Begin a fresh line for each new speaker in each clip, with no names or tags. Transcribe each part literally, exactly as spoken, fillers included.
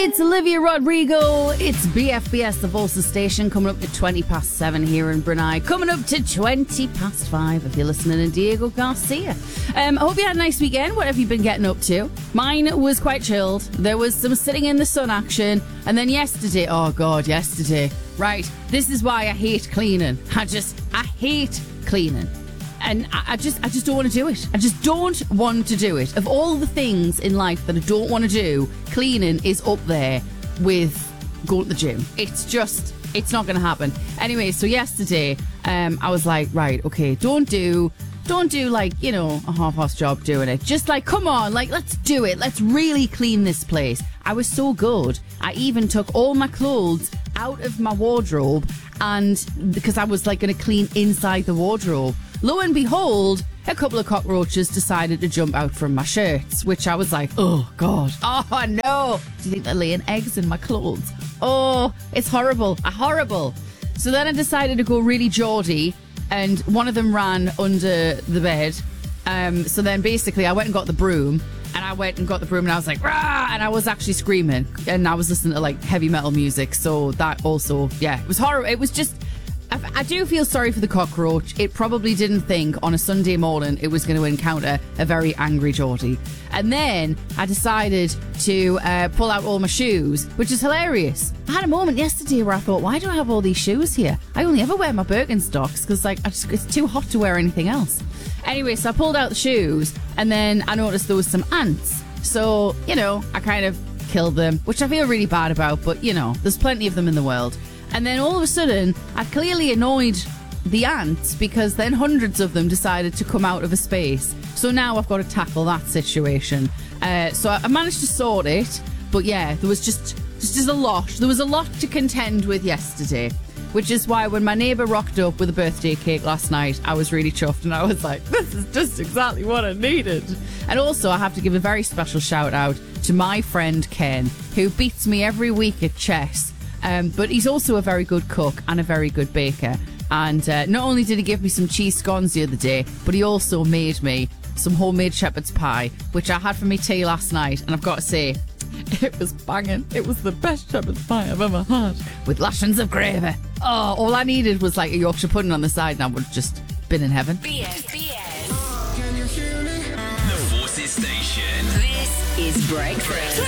It's Olivia Rodrigo. It's B F B S, the Forces station, coming up to twenty past seven here in Brunei. Coming up to twenty past five if you're listening in Diego Garcia. Um, I hope you had a nice weekend. What have you been getting up to? Mine was quite chilled. There was some sitting in the sun action. And then yesterday, oh God, yesterday. Right, this is why I hate cleaning. I just, I hate cleaning. And I, I just I just don't want to do it. I just don't want to do it. Of all the things in life that I don't want to do, cleaning is up there with going to the gym. It's just, it's not going to happen. Anyway, so yesterday, um, I was like, right, okay, don't do, don't do like, you know, a half-ass job doing it. Just like, come on, like, let's do it. Let's really clean this place. I was so good. I even took all my clothes out of my wardrobe, and because I was like going to clean inside the wardrobe. Lo and behold, a couple of cockroaches decided to jump out from my shirts, which I was like, oh, God. Oh, no. Do you think they're laying eggs in my clothes? Oh, it's horrible. Uh, horrible. So then I decided to go really Geordie, and one of them ran under the bed. Um, so then basically I went and got the broom, and I went and got the broom, and I was like, rah! And I was actually screaming, and I was listening to like heavy metal music. So that also, yeah, it was horrible. It was just... I, I do feel sorry for the cockroach. It probably didn't think on a Sunday morning it was going to encounter a very angry Geordie. And then I decided to uh, pull out all my shoes, which is hilarious. I had a moment yesterday where I thought, why do I have all these shoes here? I only ever wear my Birkenstocks because like I just, it's too hot to wear anything else. Anyway, so I pulled out the shoes, and then I noticed there was some ants. So, you know, I kind of killed them, which I feel really bad about, but, you know, there's plenty of them in the world. And then all of a sudden, I clearly annoyed the ants because then hundreds of them decided to come out of a space. So now I've got to tackle that situation. Uh, so I managed to sort it. But yeah, there was just, just, just a lot. There was a lot to contend with yesterday. Which is why when my neighbour rocked up with a birthday cake last night, I was really chuffed. And I was like, this is just exactly what I needed. And also, I have to give a very special shout out to my friend Ken, who beats me every week at chess. Um, but he's also a very good cook and a very good baker. And uh, not only did he give me some cheese scones the other day, but he also made me some homemade shepherd's pie, which I had for me tea last night. And I've got to say, it was banging. It was the best shepherd's pie I've ever had, with lashings of gravy. Oh, all I needed was like a Yorkshire pudding on the side, and I would have just been in heaven.
B F B S. Can you hear me? The Forces Station. This is Breakfast.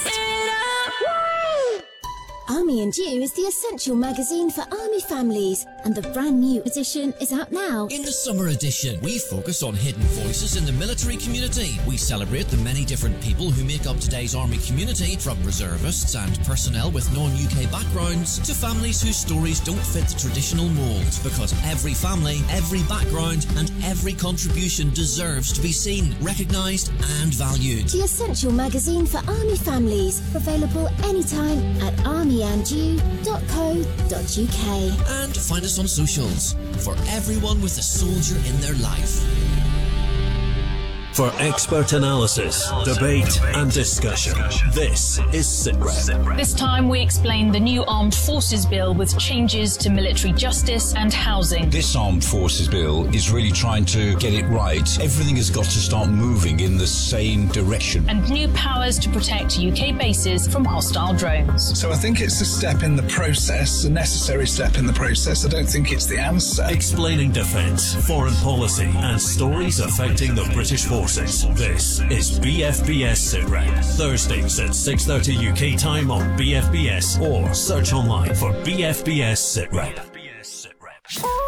Army and You is the essential magazine for army families, and the brand new edition is out now.
In the summer edition, we focus on hidden voices in the military community. We celebrate the many different people who make up today's army community, from reservists and personnel with non-U K backgrounds to families whose stories don't fit the traditional mould, because every family, every background and every contribution deserves to be seen, recognised and valued.
The essential magazine for army families, available anytime at army and you dot co dot U K.
And find us on socials for everyone with a soldier in their life.
For expert analysis, debate and discussion, this is SitRep.
This time we explain the new Armed Forces Bill with changes to military justice and housing.
This Armed Forces Bill is really trying to get it right. Everything has got to start moving in the same direction.
And new powers to protect U K bases from hostile drones.
So I think it's a step in the process, a necessary step in the process. I don't think it's the answer.
Explaining defence, foreign policy and stories affecting the British forces. This is B F B S SitRep. Thursdays at six thirty U K time on B F B S, or search online for B F B S SitRep.